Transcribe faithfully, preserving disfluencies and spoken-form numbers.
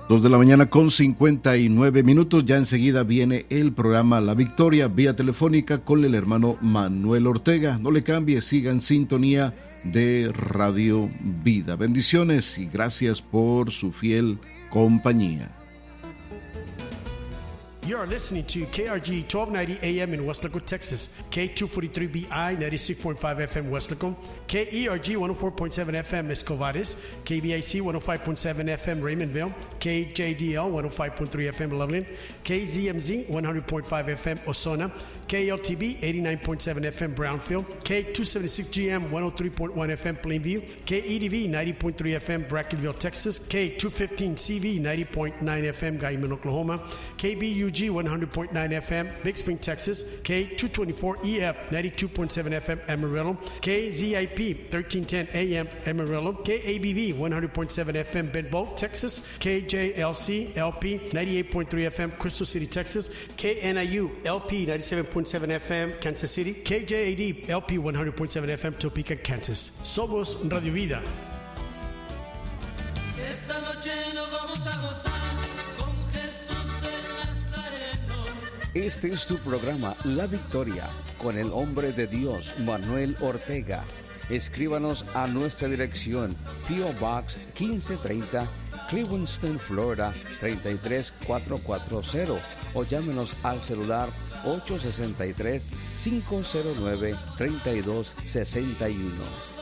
Dos de la mañana con cincuenta y nueve minutos. Ya enseguida viene el programa La Victoria vía telefónica con el hermano Manuel Ortega. No le cambie, siga en sintonía de Radio Vida. Bendiciones y gracias por su fiel compañía. You are listening to K R G twelve ninety A M in Weslaco, Texas, K two forty-three B I ninety-six point five F M Weslaco, K E R G one oh four point seven F M Escovadis, K B I C one oh five point seven F M Raymondville, K J D L one oh five point three F M Loveland, K Z M Z one hundred point five F M Osona, K L T B eighty-nine point seven F M Brownfield, K two seventy-six G M one oh three point one F M Plainview, K E D V ninety point three F M Brackenville, Texas, K two fifteen C V ninety point nine F M Guyman, Oklahoma, K B U G one hundred point nine F M Big Spring, Texas, K two twenty-four E F ninety-two point seven F M Amarillo, K Z I P thirteen ten A M Amarillo, K A B V one hundred point seven F M Benbow, Texas, K J L C L P ninety-eight point three F M Crystal City, Texas, K N I U L P ninety-seven point seven F M Kansas City, K J A D L P one hundred point seven F M Topeka, Kansas. Somos Radio Vida. Esta noche nos vamos a gozar con Jesús el Nazareno. Este es tu programa La Victoria con el hombre de Dios Manuel Ortega. Escríbanos a nuestra dirección P O Box quince treinta, Clewiston, Florida treinta y tres cuatrocientos cuarenta, o llámenos al celular ocho seis tres, cinco cero nueve, tres dos seis uno.